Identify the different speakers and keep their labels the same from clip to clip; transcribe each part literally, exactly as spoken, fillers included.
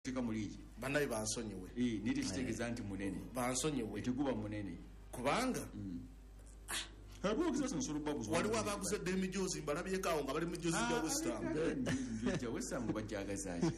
Speaker 1: tika muliji
Speaker 2: banayi bansonyiwe
Speaker 1: eh niti kitegeza anti munene
Speaker 2: bansonyiwe
Speaker 1: ekiguba munene
Speaker 2: kubanga
Speaker 1: Hapo kisa nsoro babuzo
Speaker 2: wali wabaguze demi jozi mbalabye kawo nga bali mu jozi ya West Ham
Speaker 1: nje West Ham bajagazaje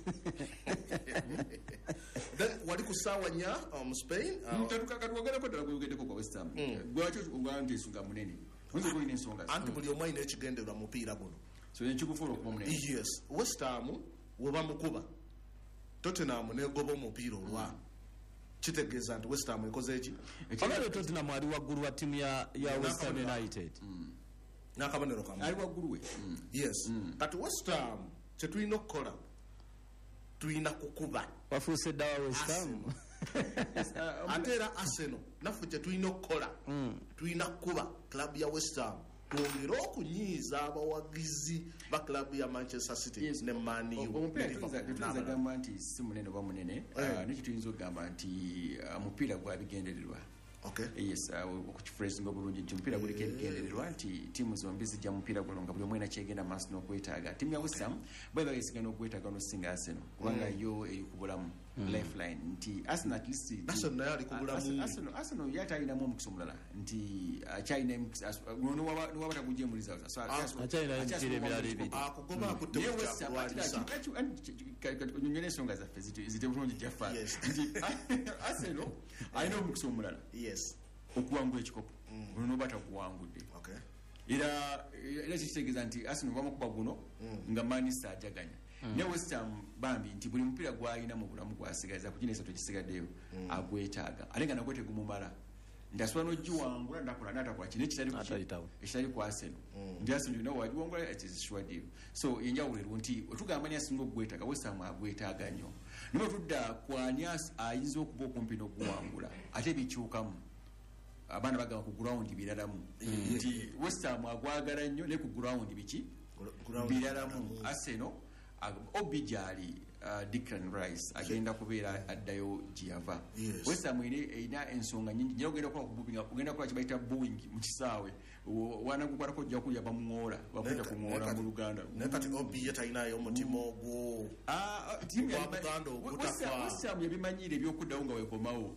Speaker 2: then wali kusawanya mu Spain
Speaker 1: mtatuka katwagala ko dala kugende ko West Ham gwacho uganje sunga munene nzo ko ine nsonga
Speaker 2: anti buli omwe ine kigendera mupiira guno
Speaker 1: so ine kikufuro ko munene
Speaker 2: yes West Ham woba mukuba Tottenham ne gobo mupiira olwa kitegeza nti West Ham ikoze eki
Speaker 3: abale Tottenham ali waggulu wa timu ya ya West Ham United
Speaker 2: nakabanero kamwe
Speaker 1: ali waggulu we
Speaker 2: yes kati West Ham chetulina okukola tulina kukuba
Speaker 3: wafuse dawa West Ham
Speaker 2: atera Arsenal nafu chetulina okukola tulina kuba club ya West Ham tuongera okunyiiza abawagizi ba club ya Manchester City
Speaker 1: yes.
Speaker 2: ne Man U
Speaker 1: tuza gamba nti si munene wa munene nikituyinza okugamba nti mupiira gwabigendererwa
Speaker 2: okay
Speaker 1: yes okukifresh ngo bulungi mpira guli kegendererwa nti timu zombi zijja mupiira gulonga buli omwena kyegenda mass no kwetaaga timu ya West Ham bwe bayisigana okwetaaga no singa Arsenal kubanga yo eyikubulamu lifeline nti Arsenal at least
Speaker 2: Arsenal yali kubulamu
Speaker 1: Arsenal Arsenal yatayina mu mukisomulala nti achayina no wabata kujje muri zaza so
Speaker 3: achayina mpira emirala ebiri
Speaker 2: akugoma akutte
Speaker 1: mu West Ham nyonyene songa za fezito izite bulungi jafa nti Arsenal ayina mu mukisomulala
Speaker 2: yes
Speaker 1: okuwangula ekikopo guno nobata kuwangudde
Speaker 2: okay
Speaker 1: era era kitegeza nti Arsenal bamukuba guno nga Manchester ajaganya ne West Ham bambi nti buli mpira gwayina mu bulamu gwasigaza kujinesa tukisigaddeyo agwetaaga alenga nakwete gumumala ndaswa no jiwangula ndakola natakola kine kitali
Speaker 3: ku
Speaker 1: kitali ku Arsenal ndi Arsenal you know wadi wangula it is sure deal so yenjawulo nti otugamba ni Arsenal gwetaaga West Ham agwetaaga nnyo nibo tudda kwanyas ayinza okuba okumpi n'okuwangula ate bikyukamu abana bagamba ku ground biralamu nti West Ham agwagala nnyo ne ku ground biki biralamu Arsenal obijali uh, Declan Rice agenda kubeera addayo Giava
Speaker 2: yes.
Speaker 1: West Ham ina ensonga nyingi nyo genda kwa kububinga kugenda kwa kibaita booing mu kisaawe wana kukwata ko jakulya bamungora bakwita kungora mu Luganda
Speaker 2: nekati obi yatainayo mutima ogwo
Speaker 1: ah timu ya
Speaker 2: Luganda
Speaker 1: obutafa West Ham yabimanyire byokuddawo nga wekomawo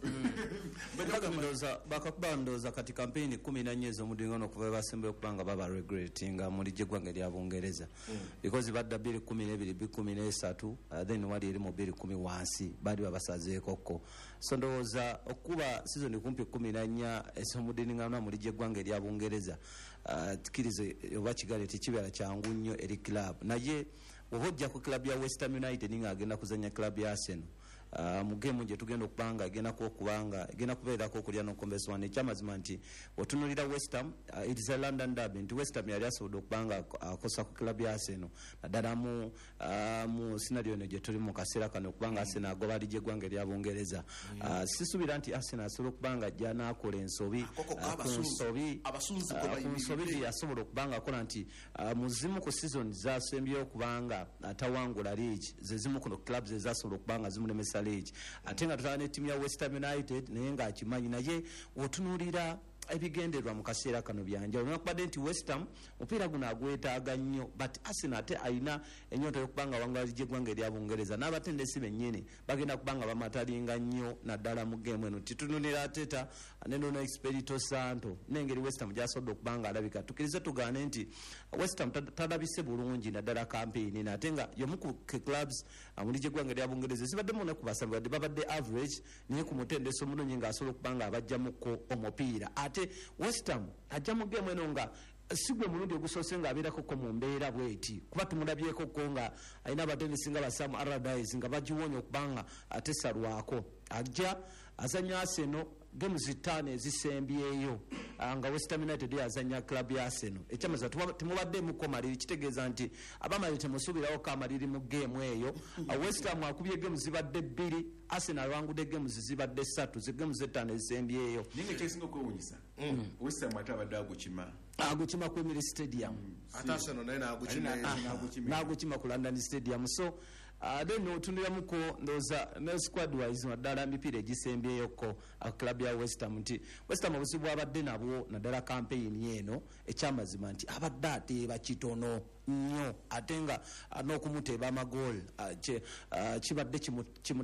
Speaker 3: bakabandoza bakabandoza kati kampeni kumi na nne zo mudingono kuva basembe okubanga baba regretting muri jegwange lya Bungereza because badda bili kumi na bibiri kumi na esatu uh, then wali eri mobili kumi wansi bali babasaze kokko so ndoza okuba season kumpi kumi na nnya esomudinga na muri jegwange lya Bungereza uh, tikirize obachigale tikibera kyangu nnyo eri club naye obojja ku club ya West Ham United ninga agenda kuzanya club ya Arsenal Uh, mugemu nje tugenda okubanga agenda ko kubanga agenda kubeera ko kulya no kombeso wane chamazima nti otunulira West Ham uh, it is a London derby nti West Ham yali asobola okubanga akosa ku club ya Arsenal nadala mu uh, mu scenario ne je tuli mu kasera kano okubanga Arsenal agoba lije gwange lya Bungereza uh, sisubira nti Arsenal asobola okubanga jana akola ensobi
Speaker 2: abasunzi abasunzi ko
Speaker 3: bayinsobi yasobola okubanga akola nti uh, muzimu ku season za sembyo okubanga atawangula league zezimu ku clubs ezasobola okubanga zimulemesa league atenga tutane timu ya West Ham United naye nga akimanyi naye otunulira ebigenderwa mu kaseera kano byanja olwakubadde nti West Ham mupiira guno agwetaaga nnyo but Arsenal ate ayina ennyonta y'okubanga wangala gyeggwanga erya Bungereza n'abatendesi bennyini bagenda kubanga bamatalinga nnyo naddala mu geemu eno titunulira Ateta nenono Espirito Santo n'engeri West Ham gy'asobodde okubanga alabika tukirize tugaane nti West Ham talabise bulungi naddala kampeyini nate nga yomu ku clubs muli gyeggwanga erya Bungereza zibaddemu ne ku basambi badde babadde average naye ku mutendeso omulungi ng'asobola okubanga abajjamukko omupiira West Ham ajja mu game eno nga sigwe mulundi ogusose nga abeerako ko mu mbeera bweti kuba tumulabyeko ko nga alina abatendesi nga basamu Allardyce nga bagiwonya okubanga atesalwako ajja azanya Arsenal game zitano ezisembyeyo nga West Ham United yazanya club ya Arsenal ekyamaza tumubadde mu komaliri kitegeeza nti abamali temusubirawo kamaliri mu game eyo West Ham akubye game zibadde bbiri Arsenal wangudde game zibadde ssatu ze game zetano ezisembyeyo
Speaker 1: ninge kyesinga kwewunyisa West Ham atabadde agukima
Speaker 3: agukima ku Emirates Stadium
Speaker 2: ata Arsenal naye agukima
Speaker 3: agukima ku London Stadium so ate notundiramuko ndowooza ne squad wise naddala emipiira egisembyeyoko club ya West Ham nti West Ham obuzibu bwabadde nabwo naddala campaign eno ekyamazima nti abadde ateeba kitono nnyo ate nga n'okumuteeba amagooli kibadde kimu